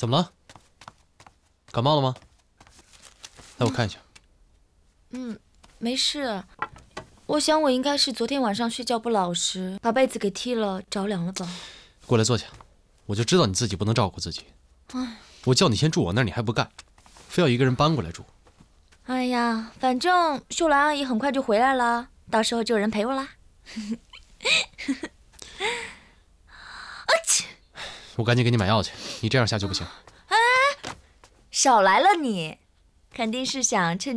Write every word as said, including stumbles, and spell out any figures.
怎么了？感冒了吗？来，我看一下。 嗯，没事。我想我应该是昨天晚上睡觉不老实，把被子给踢了，着凉了吧？ 过来坐下。我就知道你自己不能照顾自己。 唉， 我叫你先住我那儿，你还不干，非要一个人搬过来住。 哎呀，反正秀兰阿姨很快就回来了，到时候就有人陪我啦。啊切！ 我赶紧给你买药去，你这样下去不行。 少来了你，肯定是想趁